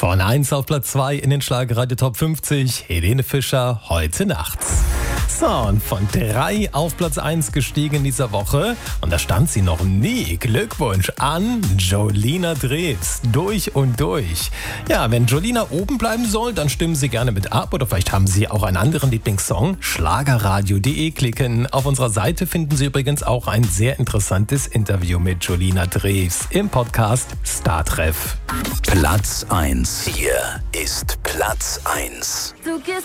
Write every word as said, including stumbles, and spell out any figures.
Von eins auf Platz zwei in den Schlagerradio Top fünfzig, Helene Fischer, heute nachts. So, und von drei auf Platz eins gestiegen in dieser Woche. Und da stand sie noch nie. Glückwunsch an Jolina Drews. Durch und durch. Ja, wenn Jolina oben bleiben soll, dann stimmen Sie gerne mit ab. Oder vielleicht haben Sie auch einen anderen Lieblingssong. schlagerradio punkt de klicken. Auf unserer Seite finden Sie übrigens auch ein sehr interessantes Interview mit Jolina Drews im Podcast Startreff. Platz eins. Hier ist Platz eins.